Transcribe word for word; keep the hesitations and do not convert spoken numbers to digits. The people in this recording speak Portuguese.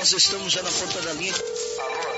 nós estamos já na ponta da linha. Alô?